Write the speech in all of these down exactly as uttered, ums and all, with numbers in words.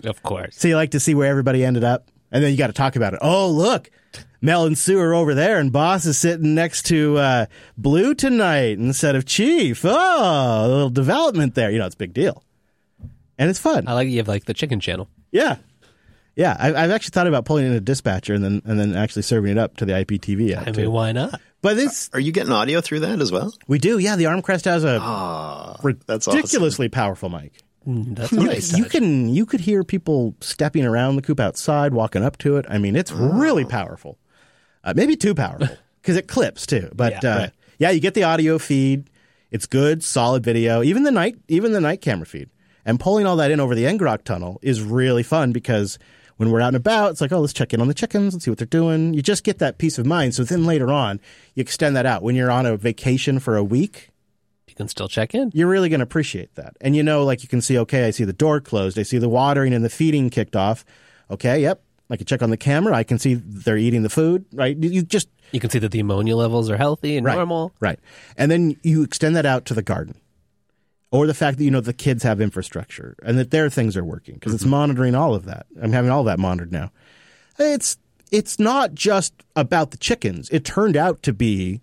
Of course. So you like to see where everybody ended up, and then you got to talk about it. Oh, look, Mel and Sue are over there, and Boss is sitting next to uh, Blue tonight instead of Chief. Oh, a little development there. You know, it's a big deal. And it's fun. I like you have like the chicken channel. Yeah. Yeah, I, I've actually thought about pulling in a dispatcher and then and then actually serving it up to the I P T V app. I mean, too. why not? But it's Are you getting audio through that as well? we do, yeah. The Armcrest has a Ah, that's ridiculously powerful mic. Mm, That's You, nice. you can you could hear people stepping around the coop outside, walking up to it. I mean, it's really powerful. Uh, maybe too powerful because it clips too. But Yeah, uh, right. yeah, you get the audio feed. It's good, solid video. Even the night, even the night camera feed, and pulling all that in over the Engrok tunnel is really fun because when we're out and about, it's like, oh, let's check in on the chickens. Let's see what they're doing. You just get that peace of mind. So then later on, you extend that out. When you're on a vacation for a week, You can still check in. you're really going to appreciate that. And you know, like you can see, okay, I see the door closed. I see the watering and the feeding kicked off. Okay, yep. I can check on the camera. I can see they're eating the food, right? You you just, You can see that the ammonia levels are healthy and right, normal. right. And then you extend that out to the garden. Or the fact that, you know, the kids have infrastructure and that their things are working because it's monitoring all of that. I'm having all that monitored now. It's it's not just about the chickens. It turned out to be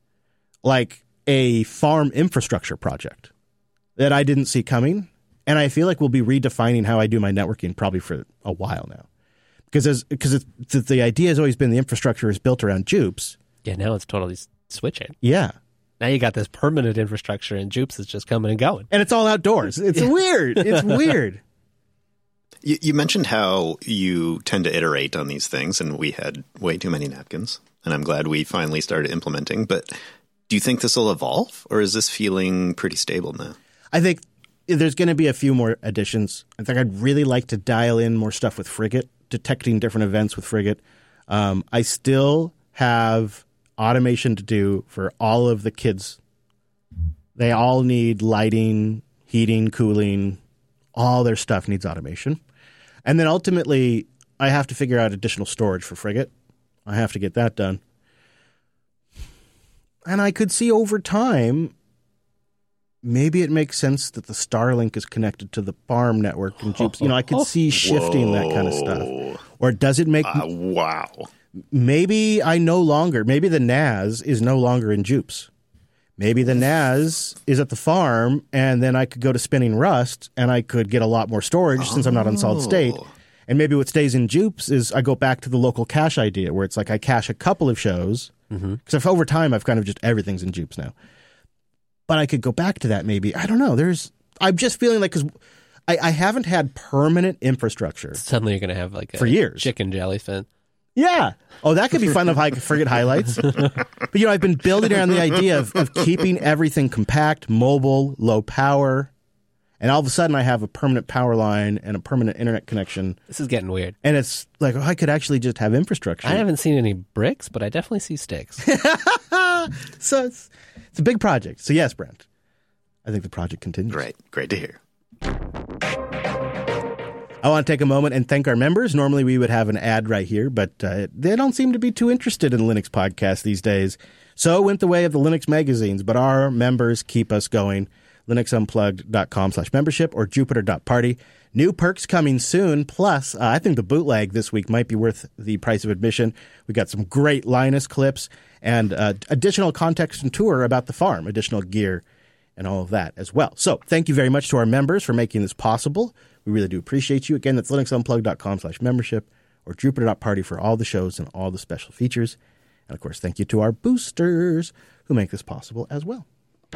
like a farm infrastructure project that I didn't see coming. And I feel like we'll be redefining how I do my networking probably for a while now. Because as, because it's, the, the idea has always been the infrastructure is built around Jupes. Yeah, now it's totally s- switching. Yeah. Now you got this permanent infrastructure, and Jupes is just coming and going. And it's all outdoors. It's weird. It's weird. You, you mentioned how you tend to iterate on these things, and we had way too many napkins, and I'm glad we finally started implementing. But do you think this will evolve, or is this feeling pretty stable now? I think there's going to be a few more additions. I think I'd really like to dial in more stuff with Frigate, detecting different events with Frigate. Um, I still have automation to do for all of the kids. They all need lighting, heating, cooling. All their stuff needs automation. And then ultimately, I have to figure out additional storage for Frigate. I have to get that done. And I could see over time, maybe it makes sense that the Starlink is connected to the farm network and Jupes. You know, I could see shifting that kind of stuff. Or does it make... Uh, wow. Maybe I no longer... Maybe the N A S is no longer in Jupes. Maybe the N A S is at the farm, and then I could go to Spinning Rust, and I could get a lot more storage oh. since I'm not on solid state. And maybe what stays in Jupes is I go back to the local cache idea, where it's like I cache a couple of shows. Because mm-hmm. if over time, I've kind of just everything's in Jupes now. But I could go back to that maybe. I don't know. There's. I'm just feeling like, because I, I haven't had permanent infrastructure. Suddenly you're going to have like a for years. Chicken jellyfin. Yeah. Oh, that could be fun if I could forget highlights. But, you know, I've been building around the idea of, of keeping everything compact, mobile, low power. And all of a sudden I have a permanent power line and a permanent internet connection. This is getting weird. And it's like, oh, I could actually just have infrastructure. I haven't seen any bricks, but I definitely see sticks. So it's, it's a big project. So yes, Brent, I think the project continues. Great. Great to hear. I want to take a moment and thank our members. Normally we would have an ad right here, but uh, they don't seem to be too interested in Linux podcasts these days. So went the way of the Linux magazines, but our members keep us going. linuxunplugged.com slash membership or jupiter.party. New perks coming soon. Plus, uh, I think the bootleg this week might be worth the price of admission. We got some great Linus clips and uh, additional context and tour about the farm, additional gear and all of that as well. So thank you very much to our members for making this possible. We really do appreciate you. Again, that's linuxunplugged.com slash membership or jupiter.party for all the shows and all the special features. And, of course, thank you to our boosters who make this possible as well.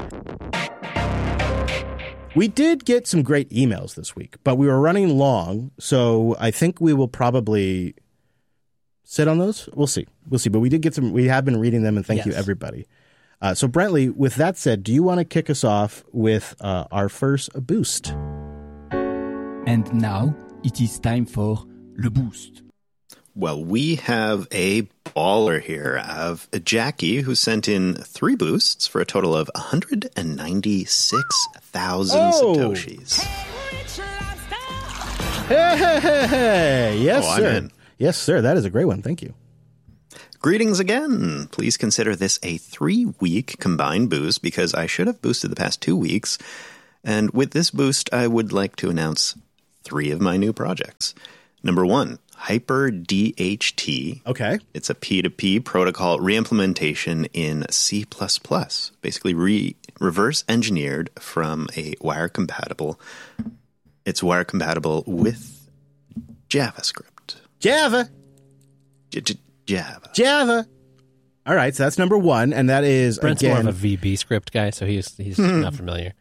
We did get some great emails this week, but we were running long, so I think we will probably sit on those. We'll see. We'll see. But we did get some. We have been reading them, and thank yes. you, everybody. Uh, so, Brentley, with that said, do you want to kick us off with uh, our first boost? And now it is time for Le Boost. Well, we have a baller here of Jackie, who sent in three boosts for a total of one hundred ninety-six thousand oh. Satoshis. Hey, hey, hey, hey. Yes, oh, sir. Yes, sir. That is a great one. Thank you. Greetings again. Please consider this a three-week combined boost because I should have boosted the past two weeks. And with this boost, I would like to announce three of my new projects. Number one, HyperDHT. Okay. It's a P two P protocol reimplementation in C plus plus, basically re- reverse engineered from a wire compatible. It's wire compatible with JavaScript. Java. J- J- Java. Java. All right, so that's number one, and that is, Brent's again, more of a V B script guy, so he's he's not familiar.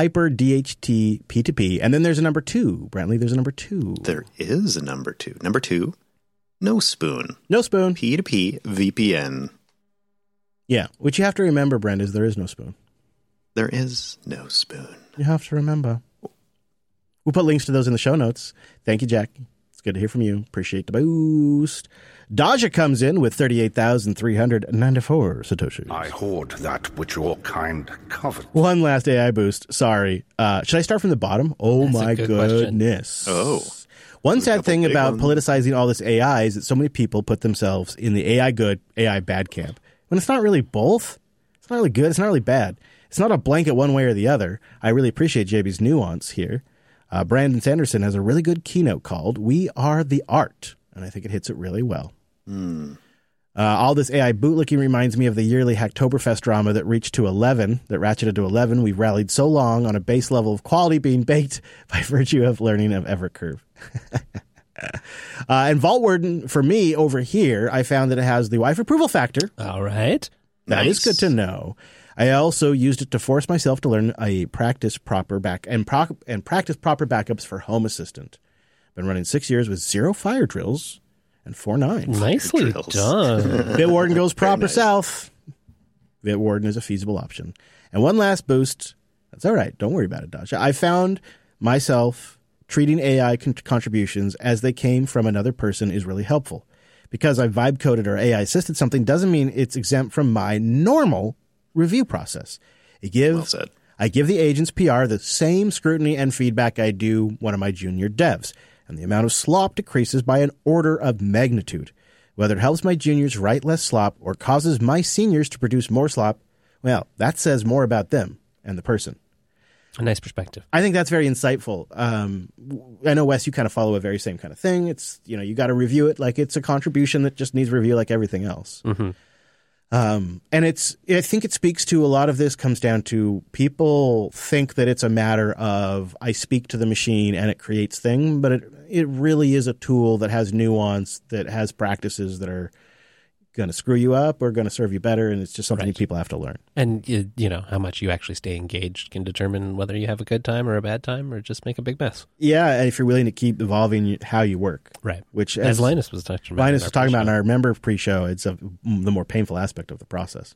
HyperDHT P two P. And then there's a number two. Brantley, there's a number two. There is a number two. Number two, No Spoon. No Spoon. P two P V P N. Yeah, what you have to remember, Brent, is there is no spoon. There is no spoon. You have to remember. We'll put links to those in the show notes. Thank you, Jack. It's good to hear from you. Appreciate the boost. Daja comes in with thirty-eight thousand three hundred ninety-four Satoshis. I hoard that which your kind covet. One last A I boost. Sorry. Uh, should I start from the bottom? Oh, That's a my good question. goodness. Oh. One There's a sad couple thing big about ones. politicizing all this A I is that so many people put themselves in the A I good, A I bad camp. When it's not really both. It's not really good. It's not really bad. It's not a blanket one way or the other. I really appreciate J B's nuance here. Uh, Brandon Sanderson has a really good keynote called We Are the Art, and I think it hits it really well. Mm. Uh, all this A I bootlicking reminds me of the yearly Hacktoberfest drama that reached to eleven, that ratcheted to eleven. We've rallied so long on a base level of quality being baked by virtue of learning of Evercurve. uh, and Vault Warden, for me, over here, I found that it has the wife approval factor. All right. That Nice. is good to know. I also used it to force myself to learn a practice proper back and, pro- and practice proper backups for Home Assistant. Been running six years with zero fire drills and four nines. Nicely Drills. done. Bitwarden goes proper nice. south. Bitwarden is a feasible option. And one last boost. That's all right. Don't worry about it, Dasha. I found myself treating A I con- contributions as they came from another person is really helpful. Because I vibe coded or A I assisted something doesn't mean it's exempt from my normal review process. I give, Well said. I give the agent's P R the same scrutiny and feedback I do one of my junior devs, and the amount of slop decreases by an order of magnitude. Whether it helps my juniors write less slop or causes my seniors to produce more slop, well, that says more about them and the person. A nice perspective. I think that's very insightful. Um, I know, Wes, you kind of follow a very same kind of thing. It's, you know, you got to review it like it's a contribution that just needs review like everything else. Mm-hmm. Um, and it's, I think it speaks to a lot of this comes down to people think that it's a matter of I speak to the machine and it creates thing, but it, it really is a tool that has nuance, that has practices that are going to screw you up or going to serve you better. And it's just something Right. people have to learn. And, you, you know, how much you actually stay engaged can determine whether you have a good time or a bad time or just make a big mess. Yeah. And if you're willing to keep evolving how you work, Right. which As Linus was talking about. Linus in was our talking about in pre-show. our member pre-show, it's a, the more painful aspect of the process.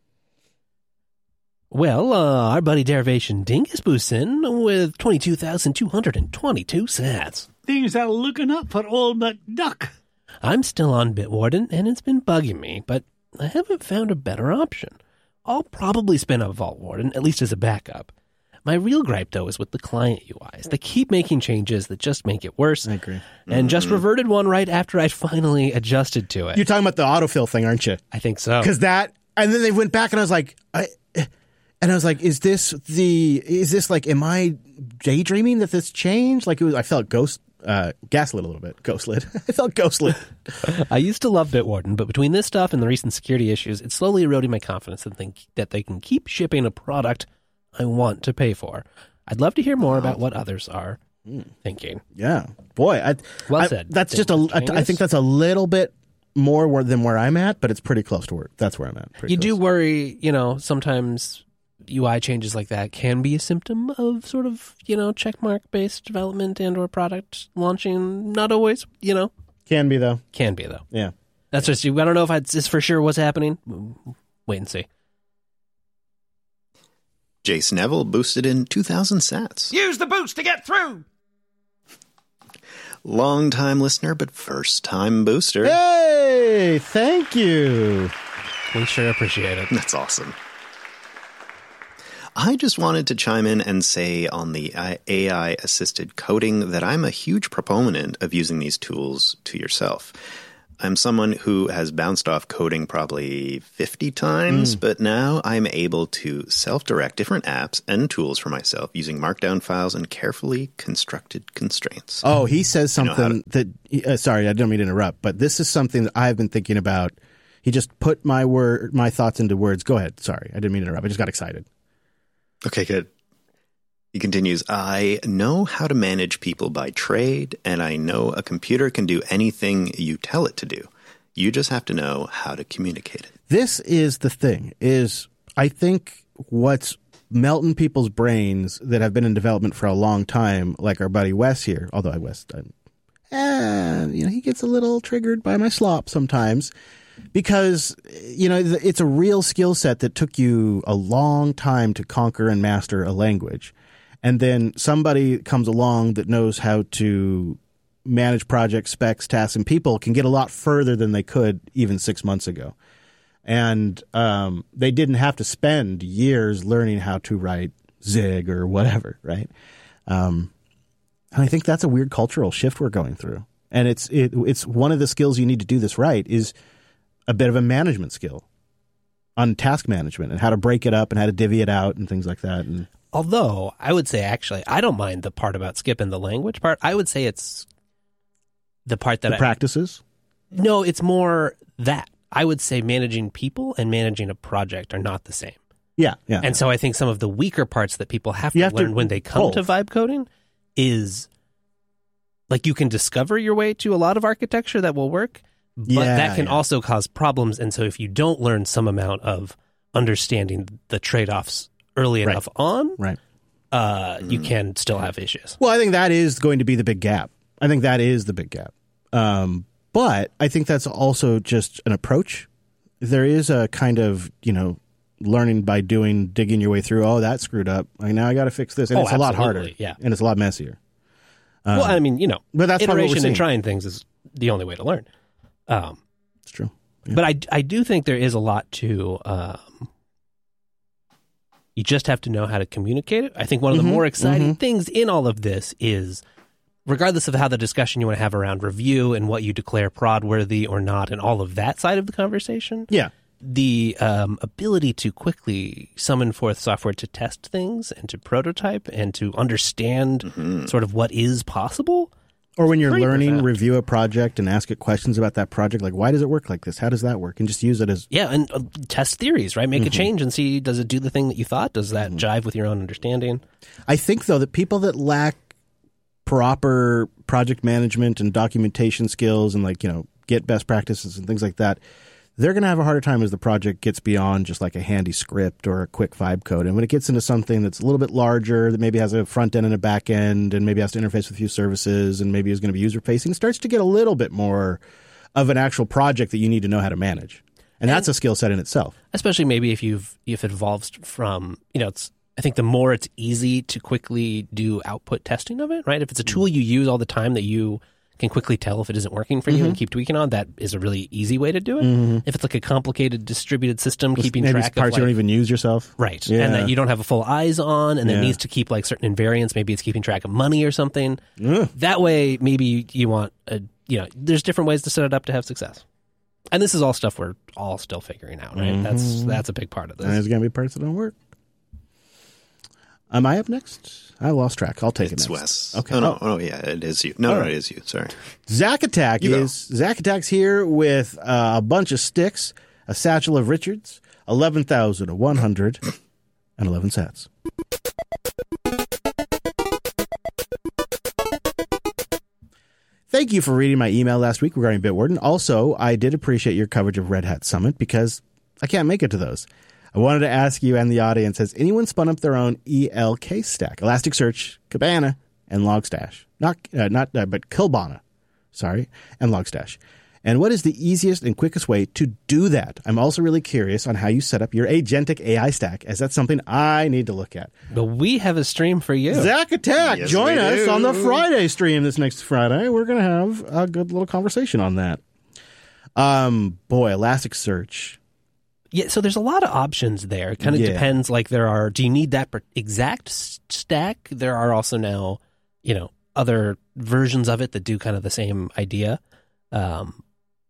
Well, uh, our buddy Derivation Dingus boosts in with twenty-two thousand two hundred twenty-two sats. Things are looking up for old McDuck. I'm still on Bitwarden, and it's been bugging me, but I haven't found a better option. I'll probably spin up Vault Warden, at least as a backup. My real gripe, though, is with the client U Is. They keep making changes that just make it worse. I agree. And just reverted one right after I finally adjusted to it. You're talking about the autofill thing, aren't you? I think so. Because that, and then they went back, and I was like, I, and I was like, is this the, is this like, am I daydreaming that this changed? Like it was, I felt ghost, uh, gaslit a little bit, ghostlit. I felt ghostlit. I used to love Bitwarden, but between this stuff and the recent security issues, it's slowly eroding my confidence and think that they can keep shipping a product I want to pay for. I'd love to hear more about what others are thinking. Yeah, boy, I, Well I- said. that's just a, I, I Genghis? think that's a little bit more where, than where I'm at, but it's pretty close to where that's where I'm at. Pretty You do close. worry, you know, sometimes U I changes like that can be a symptom of sort of, you know, checkmark-based development and or product launching. Not always, you know. Can be though. Can be, though. Yeah. That's just, I don't know if it's it's for sure what's happening. Wait and see. Jace Neville boosted in two thousand sats. Use the boost to get through. Long-time listener, but first-time booster. Hey, thank you. We sure appreciate it. That's awesome. I just wanted to chime in and say on the A I-assisted coding that I'm a huge proponent of using these tools to yourself. I'm someone who has bounced off coding probably fifty times, mm. but now I'm able to self-direct different apps and tools for myself using markdown files and carefully constructed constraints. Oh, he says something to- that, uh, sorry, I don't mean to interrupt, but this is something that I've been thinking about. He just put my word, my thoughts into words. Go ahead. Sorry, I didn't mean to interrupt. I just got excited. Okay, good. He continues, I know how to manage people by trade, and I know a computer can do anything you tell it to do. You just have to know how to communicate it. This is the thing, is I think what's melting people's brains that have been in development for a long time, like our buddy Wes here, although Wes, I'm, eh, you know, he gets a little triggered by my slop sometimes. Because, you know, it's a real skill set that took you a long time to conquer and master a language. And then somebody comes along that knows how to manage projects, specs, tasks, and people can get a lot further than they could even six months ago. And um, they didn't have to spend years learning how to write Zig or whatever, right? Um, and I think that's a weird cultural shift we're going through. And it's it, it's one of the skills you need to do this right is a bit of a management skill on task management and how to break it up and how to divvy it out and things like that. And although I would say, actually, I don't mind the part about skipping the language part. I would say it's the part that the I, practices. No, it's more that I would say managing people and managing a project are not the same. Yeah, yeah. And so I think some of the weaker parts that people have to You have learn to when they come both. to vibe coding is like you can discover your way to a lot of architecture that will work, but Yeah, that can yeah. also cause problems. And so if you don't learn some amount of understanding the trade-offs early Right. enough on, Right. uh, you can still have issues. Well, I think that is going to be the big gap. I think that is the big gap. Um, but I think that's also just an approach. There is a kind of, you know, learning by doing, digging your way through, oh, that screwed up. Like, now I got to fix this. And Oh, it's a lot harder. absolutely, yeah. And it's a lot messier. Um, well, I mean, you know, but that's probably what we're iteration seeing. and trying things is the only way to learn. Um, It's true. Yeah. But I, I do think there is a lot to, um, you just have to know how to communicate it. I think one of the Mhm, more exciting mhm. things in all of this is, regardless of how the discussion you want to have around review and what you declare prod worthy or not and all of that side of the conversation, Yeah. the um, ability to quickly summon forth software to test things and to prototype and to understand sort of what is possible. Or when you're Pretty learning, profound. review a project and ask it questions about that project. Like, why does it work like this? How does that work? And just use it as, Yeah, and uh, test theories, right? Make Mm-hmm. a change and see, does it do the thing that you thought? Does that jive with your own understanding? I think, though, that people that lack proper project management and documentation skills and, like, you know, get best practices and things like that, they're going to have a harder time as the project gets beyond just like a handy script or a quick vibe code. And when it gets into something that's a little bit larger, that maybe has a front end and a back end and maybe has to interface with a few services and maybe is going to be user facing, it starts to get a little bit more of an actual project that you need to know how to manage. And that's a skill set in itself. Especially maybe if you've if it evolves from, you know, it's I think the more it's easy to quickly do output testing of it, right? If it's a tool you use all the time that you can quickly tell if it isn't working for you and keep tweaking on, that is a really easy way to do it. If it's like a complicated distributed system, keeping maybe track parts of like, you don't even use yourself. right, Yeah. and that you don't have a full eyes on, and that Yeah. needs to keep like certain invariants. Maybe it's keeping track of money or something. Ugh. That way, maybe you, you want a, you know, there's different ways to set it up to have success. And this is all stuff we're all still figuring out, right? That's that's a big part of And this. there's going to be parts that don't work. Am I up next? I lost track. I'll take It's it next. Wes. Okay. Oh, no, oh, yeah, it is you. No, All no, right. it is you. Sorry. Zack Attack You go. is Zack Attack's here with uh, a bunch of sticks, a satchel of Richards, eleven thousand one hundred and eleven sats. Thank you for reading my email last week regarding Bitwarden. Also, I did appreciate your coverage of Red Hat Summit because I can't make it to those. I wanted to ask you and the audience, has anyone spun up their own E L K stack? Elasticsearch, Kibana, and Logstash. Not, uh, not, uh, but Kibana, sorry, and Logstash. And what is the easiest and quickest way to do that? I'm also really curious on how you set up your agentic A I stack, as that's something I need to look at. But we have a stream for you. Zack Attack, Yes, join we us do. on the Friday stream this next Friday. We're going to have a good little conversation on that. Um, boy, Elasticsearch. Yeah, so there's a lot of options there. It kind of Yeah. depends. Like there are, do you need that per- exact s- stack? There are also now, you know, other versions of it that do kind of the same idea. Um,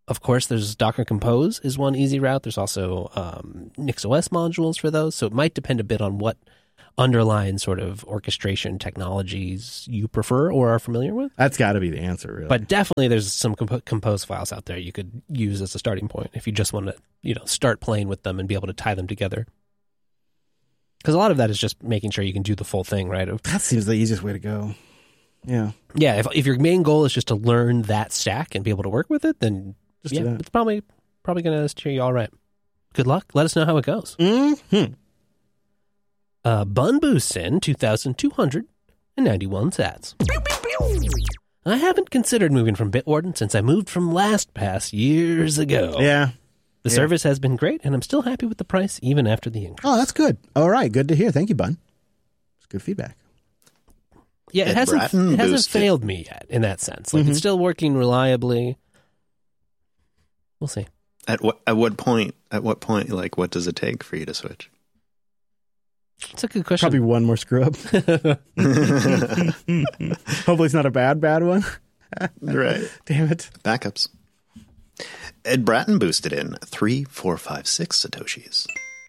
Of course, there's Docker Compose is one easy route. There's also um, NixOS modules for those. So it might depend a bit on what underlying sort of orchestration technologies you prefer or are familiar with. That's got to be the answer, really. But definitely there's some comp- Compose files out there you could use as a starting point if you just want to, you know, start playing with them and be able to tie them together. Because a lot of that is just making sure you can do the full thing, right? Of, that seems the easiest way to go. Yeah. Yeah, if if your main goal is just to learn that stack and be able to work with it, then Just yeah, do that. it's probably probably going to steer you all right. Good luck. Let us know how it goes. Mm-hmm. Uh, Bun boosts in two thousand two hundred ninety-one sats. I haven't considered moving from Bitwarden since I moved from LastPass years ago. Yeah. The yeah. service has been great, and I'm still happy with the price even after the increase. Oh, that's good. All right. Good to hear. Thank you, Bun. It's good feedback. Yeah, it Ed hasn't Bratton it hasn't boosted. failed me yet in that sense. Like Mhm. it's still working reliably. We'll see. At what at what point? At what point? Like, what does it take for you to switch? It's a good question. Probably one more screw up. Hopefully it's not a bad, bad one. Right. Damn it. Backups. Ed Bratton boosted in three four five six satoshis.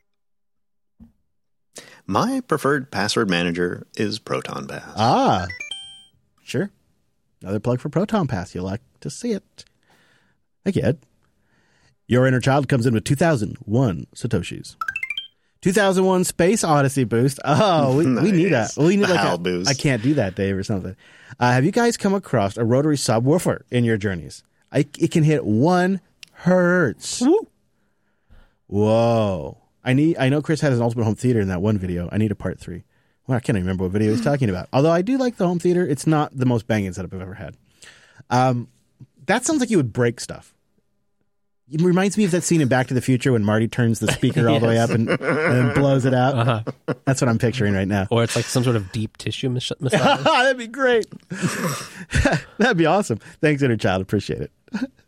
My preferred password manager is ProtonPass. Ah. Sure. Another plug for Proton Pass. You'll like to see it. Thank you, Ed. Your inner child comes in with two thousand one satoshis. two thousand one Space Odyssey boost. Oh, we, we need that. Nice. We need The like HAL a, boost. I can't do that, Dave, or something. Uh, have you guys come across a rotary subwoofer in your journeys? I, it can hit one hertz. Woo. Whoa. I need. I know Chris had his ultimate home theater in that one video. I need a part three. Well, I can't even remember what video he's talking about. Although I do like the home theater. It's not the most banging setup I've ever had. Um, that sounds like you would break stuff. It reminds me of that scene in Back to the Future when Marty turns the speaker all the way up and, and then blows it out. Uh-huh. That's what I'm picturing right now. Or it's like some sort of deep tissue mas- massage. That'd be great. That'd be awesome. Thanks, Inner Child. Appreciate it.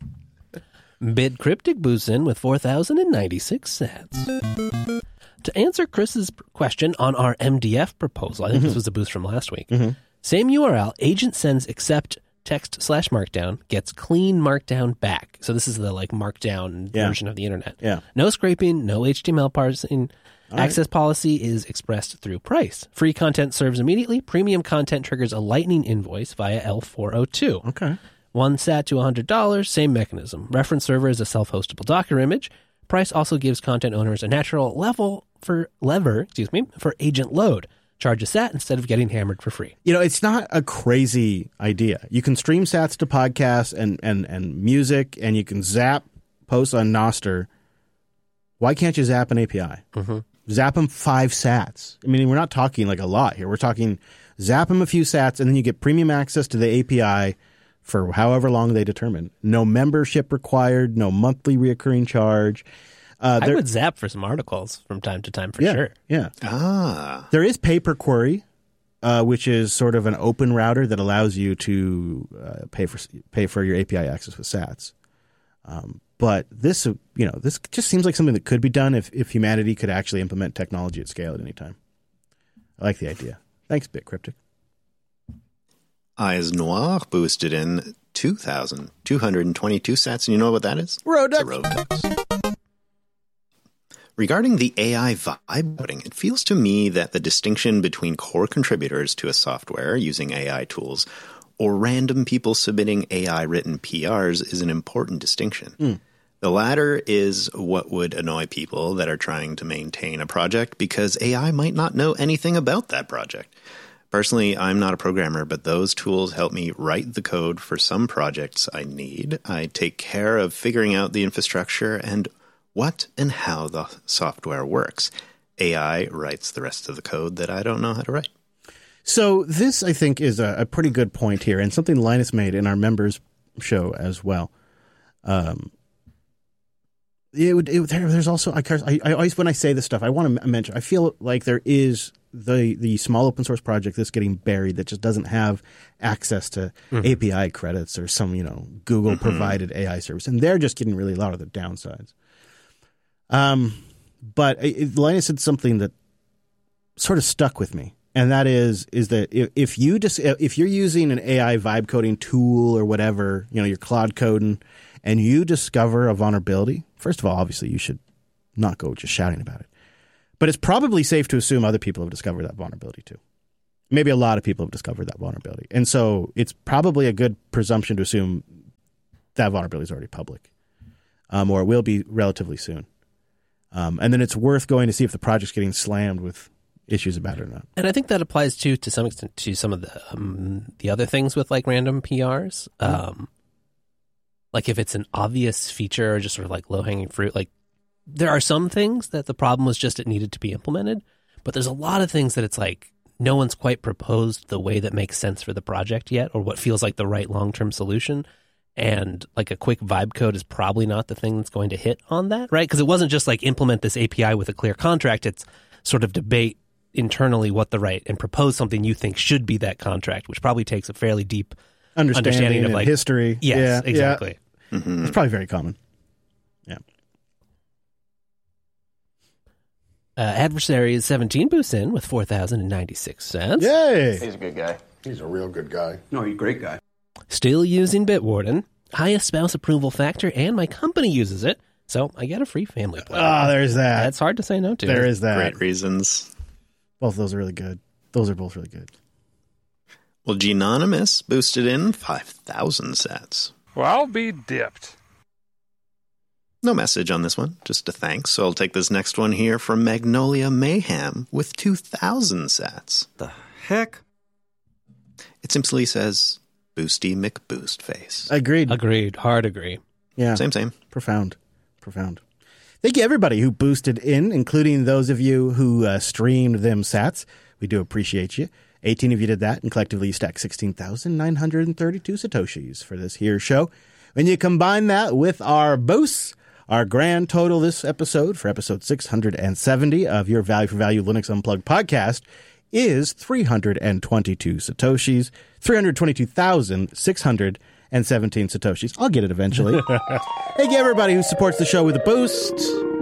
Bid Cryptic boosts in with four thousand ninety-six sats. To answer Chris's question on our M D F proposal, I think this was a boost from last week. Mm-hmm. Same U R L, agent sends accept text slash markdown, gets clean markdown back. So this is the like markdown Yeah. version of the internet. Yeah. No scraping, no H T M L parsing. All Access policy is expressed through price. Free content serves immediately. Premium content triggers a lightning invoice via L four oh two. Okay. One sat to one hundred dollars, same mechanism. Reference server is a self-hostable Docker image. Price also gives content owners a natural level for lever, excuse me, for agent load. Charge a sat instead of getting hammered for free. You know, it's not a crazy idea. You can stream sats to podcasts and, and, and music, and you can zap posts on Nostr. Why can't you zap an A P I? Mm-hmm. Zap them five sats. I mean, we're not talking like a lot here. We're talking zap them a few sats, and then you get premium access to the A P I for however long they determine. No membership required, no monthly reoccurring charge. Uh, I there- would zap for some articles from time to time for yeah, sure. Yeah. Ah. There is Paper Query, uh, which is sort of an open router that allows you to uh, pay for pay for your A P I access with sats. Um, but this, uh, you know, this just seems like something that could be done if, if humanity could actually implement technology at scale at any time. I like the idea. Thanks, Bit Cryptic. Eyes Noir boosted in two thousand two hundred twenty-two sats. And you know what that is? Road It's a road tux. Regarding the A I vibe coding, it feels to me that the distinction between core contributors to a software using A I tools or random people submitting A I-written P Rs is an important distinction. Mm. The latter is what would annoy people that are trying to maintain a project because A I might not know anything about that project. Personally, I'm not a programmer, but those tools help me write the code for some projects I need. I take care of figuring out the infrastructure and what and how the software works. A I writes the rest of the code that I don't know how to write. So this, I think, is a, a pretty good point here, and something Linus made in our members show as well. Um, it would, it, there, there's also, I, I, I always, when I say this stuff, I want to mention, I feel like there is the the small open source project that's getting buried that just doesn't have access to mm-hmm. A P I credits or some, you know, Google mm-hmm. provided A I service, and they're just getting really a lot of the downsides. Um, but it, Linus said something that sort of stuck with me, and that is is that if, if you just if you're using an A I vibe coding tool or whatever, you know, you're cloud coding, and you discover a vulnerability, first of all, obviously you should not go just shouting about it. But it's probably safe to assume other people have discovered that vulnerability too. Maybe a lot of people have discovered that vulnerability. And so it's probably a good presumption to assume that vulnerability is already public, um, or it will be relatively soon. Um, and then it's worth going to see if the project's getting slammed with issues about it or not. And I think that applies too, to some extent, to some of the um, the other things with like random P Rs. Um, like if it's an obvious feature or just sort of like low hanging fruit, like there are some things that the problem was just it needed to be implemented, but there's a lot of things that it's like no one's quite proposed the way that makes sense for the project yet, or what feels like the right long-term solution. And like a quick vibe code is probably not the thing that's going to hit on that, right? Because it wasn't just like implement this A P I with a clear contract. It's sort of debate internally what the right and propose something you think should be that contract, which probably takes a fairly deep Understanding, understanding of and like history. Yes, yeah, exactly. Yeah. Mm-hmm. It's probably very common. Yeah. Uh, adversary is seventeen boosts in with four thousand ninety-six cents. Yay! He's a good guy. He's a real good guy. No, he's a great guy. Still using Bitwarden. Highest spouse approval factor, and my company uses it, so I get a free family plan. Ah, there's that. That's hard to say no to. There is that. Great reasons. Both of those are really good. Those are both really good. Well, Genonymous boosted in five thousand sats. Well, I'll be dipped. No message on this one, just a thanks. So I'll take this next one here from Magnolia Mayhem with two thousand sats. The heck? It simply says, Boosty McBoost face. Agreed. Agreed. Hard agree. Yeah. Same, same. Profound. Profound. Thank you, everybody who boosted in, including those of you who uh, streamed them sats. We do appreciate you. eighteen of you did that, and collectively you stacked sixteen thousand nine hundred thirty-two Satoshis for this here show. When you combine that with our boosts, our grand total this episode, for episode six hundred seventy of your Value for Value Linux Unplugged podcast, is three hundred twenty-two Satoshis, three hundred twenty-two thousand six hundred seventeen Satoshis. I'll get it eventually. Thank you, everybody who supports the show with a boost.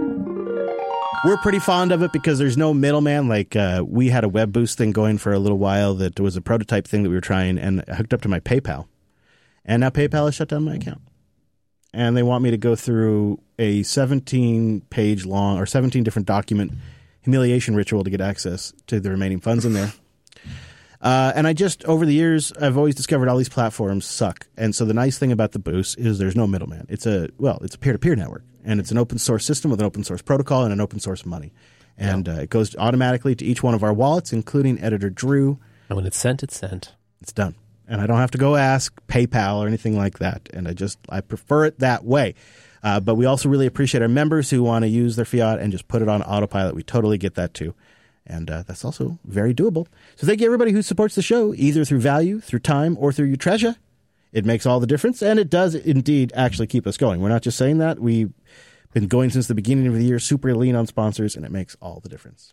We're pretty fond of it because there's no middleman. Like, uh, we had a web boost thing going for a little while that was a prototype thing that we were trying, and I hooked up to my PayPal. And now PayPal has shut down my account. And they want me to go through a seventeen-page long or seventeen different document humiliation ritual to get access to the remaining funds in there. Uh, and I just, over the years, I've always discovered all these platforms suck. And so the nice thing about the Boost is there's no middleman. It's a, well, it's a peer-to-peer network. And it's an open source system with an open source protocol and an open source money. And yeah. uh, it goes automatically to each one of our wallets, including Editor Drew. And when it's sent, it's sent. It's done. And I don't have to go ask PayPal or anything like that. And I just, I prefer it that way. Uh, but we also really appreciate our members who want to use their fiat and just put it on autopilot. We totally get that too. And uh, that's also very doable. So thank you, everybody who supports the show, either through value, through time, or through your treasure. It makes all the difference, and it does indeed actually keep us going. We're not just saying that. We've been going since the beginning of the year, super lean on sponsors, and it makes all the difference.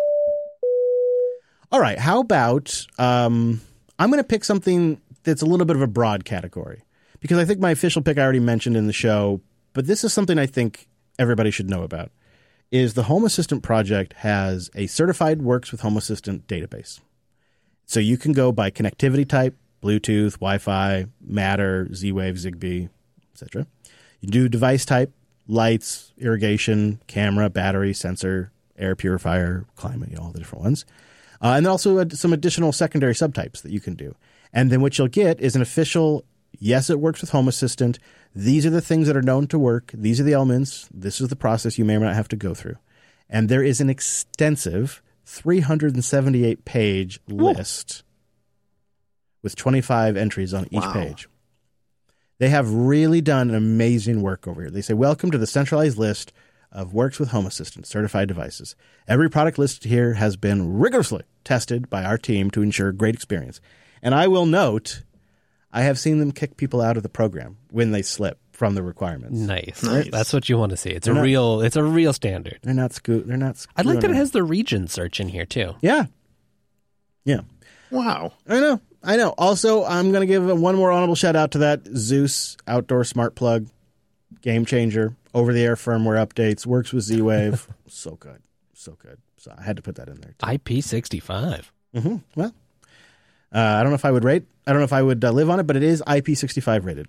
All right, how about um, I'm going to pick something that's a little bit of a broad category, because I think my official pick I already mentioned in the show, but this is something I think everybody should know about. Is the Home Assistant project has a certified Works with Home Assistant database. So you can go by connectivity type, Bluetooth, Wi-Fi, Matter, Z-Wave, Zigbee, et cetera. You do device type, lights, irrigation, camera, battery, sensor, air purifier, climate, you know, all the different ones. Uh, and then also uh, some additional secondary subtypes that you can do. And then what you'll get is an official, yes, it works with Home Assistant. These are the things that are known to work. These are the elements. This is the process you may or may not have to go through. And there is an extensive three hundred seventy-eight page list with twenty-five entries on each Wow. page. They have really done amazing work over here. They say, welcome to the centralized list of Works with Home Assistant certified devices. Every product listed here has been rigorously tested by our team to ensure great experience. And I will note, I have seen them kick people out of the program when they slip from the requirements. Nice. Nice. That's what you want to see. It's They're a not- real. It's a real standard. They're not sco- They're not. I like that it screwing has the region search in here too. Yeah. Yeah. Wow. I know. I know. Also, I'm going to give one more honorable shout out to that Zeus outdoor smart plug, game changer, over the air firmware updates, works with Z-Wave. So good. So good. So I had to put that in there too. I P sixty-five. Mm-hmm. Well, uh, I don't know if I would rate. I don't know if I would uh, live on it, but it is I P sixty-five rated.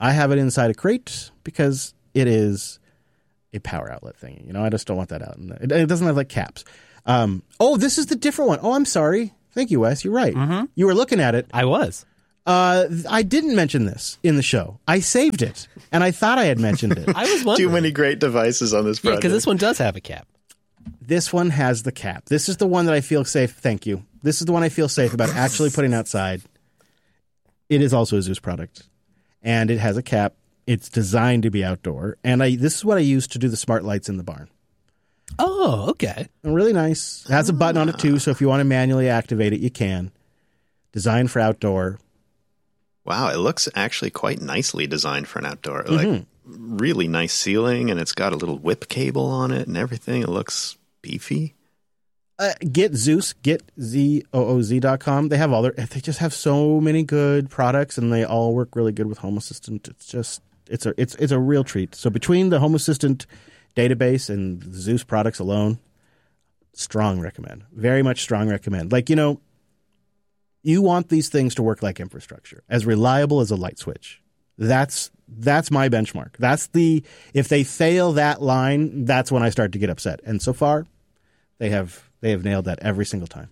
I have it inside a crate because it is a power outlet thingy. You know, I just don't want that out. It, it doesn't have like caps. Um, oh, this is the different one. Oh, I'm sorry. Thank you, Wes. You're right. Mm-hmm. You were looking at it. I was. Uh, I didn't mention this in the show. I saved it, and I thought I had mentioned it. I was wondering. Too many great devices on this Yeah, project. because this one does have a cap. This one has the cap. This is the one that I feel safe. Thank you. This is the one I feel safe about actually putting outside. It is also a Zeus product, and it has a cap. It's designed to be outdoor, and I. This is what I use to do the smart lights in the barn. Oh, okay. Really nice. It has a button on it too, so if you want to manually activate it, you can. Designed for outdoor. Wow, it looks actually quite nicely designed for an outdoor. Mm-hmm. Like really nice ceiling, and it's got a little whip cable on it and everything. It looks beefy. Uh, get Zeus, get Z O O Z dot com. They have all their, they just have so many good products, and they all work really good with Home Assistant. It's just, it's a, it's, it's a real treat. So between the Home Assistant database and the Zeus products alone, strong recommend. Very much strong recommend. Like, you know, you want these things to work like infrastructure, as reliable as a light switch. That's that's my benchmark. That's the if they fail that line, that's when I start to get upset. And so far, they have they have nailed that every single time.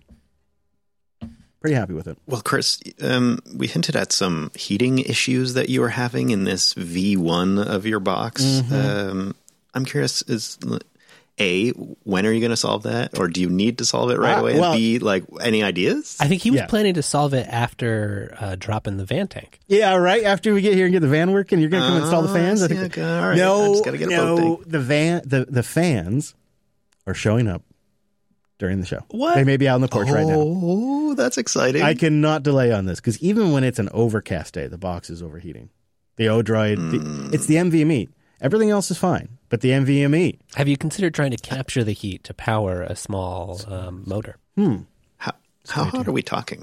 Pretty happy with it. Well, Chris, um, we hinted at some heating issues that you were having in this V one of your box. Mm-hmm. Um, I'm curious, is A, when are you going to solve that? Or do you need to solve it right Uh, away? well- and B, like, any ideas? I think he was Yeah. planning to solve it after uh, dropping the van tank. Yeah, right. After we get here and get the van working, you're going to come install the Oh, fans. I see, think. okay, all right. I No, just gotta get a boat no. tank. The van, the the fans are showing up during the show. What? They may be out on the porch right now. Oh, that's exciting. I cannot delay on this because even when it's an overcast day, the box is overheating. The Odroid, Mm. the, it's the N V M E. Everything else is fine, but the N V M E. Have you considered trying to capture the heat to power a small um, motor? Hmm. How, how hot are we talking?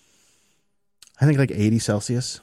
I think like eighty Celsius.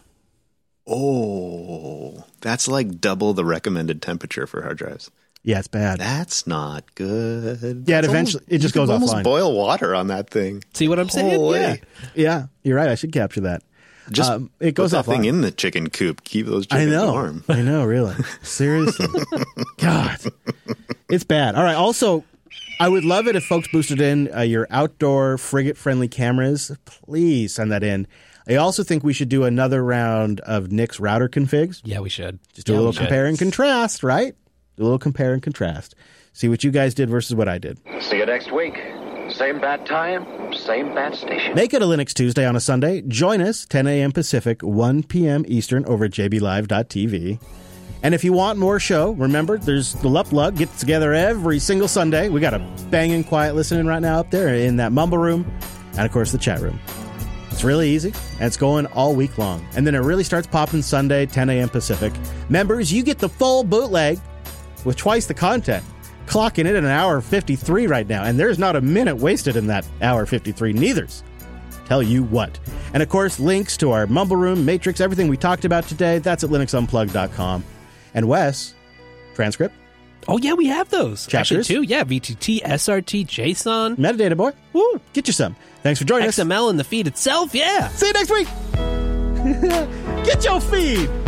Oh, that's like double the recommended temperature for hard drives. Yeah, it's bad. That's not good. Yeah, it That's eventually- almost- it just you goes could almost offline. boil water on that thing. See what I'm saying? Holy. Yeah. Yeah, you're right. I should capture that. Just Um, it goes put that offline. thing in the chicken coop. Keep those I chickens know. warm. I know, really. Seriously. God. It's bad. All right. Also, I would love it if folks boosted in uh, your outdoor frigate-friendly cameras. Please send that in. I also think we should do another round of Nick's router configs. Yeah, we should. Just do Yeah, a we little should. compare and contrast, right? Do a little compare and contrast. See what you guys did versus what I did. See you next week. Same bat time, same bat station. Make it a Linux Tuesday on a Sunday. Join us, ten a.m. Pacific, one p.m. Eastern, over at j b live dot t v. And if you want more show, remember, there's the Lup Lug. Get together every single Sunday. We got a banging quiet listening right now up there in that mumble room. And, of course, the chat room. It's really easy, and it's going all week long. And then it really starts popping Sunday, ten a.m. Pacific. Members, you get the full bootleg with twice the content. Clocking it at an hour fifty-three right now, and there's not a minute wasted in that hour fifty-three, neither's. Tell you what. And of course, links to our Mumble Room, Matrix, everything we talked about today, that's at linux unplugged dot com. And Wes, transcript, Oh, yeah, we have those. Chapters? Actually, too. Yeah, V T T, S R T, JSON, metadata boy, woo, get you some. Thanks for joining X M L, and the feed itself. Yeah. us. See you next week. Get your feed.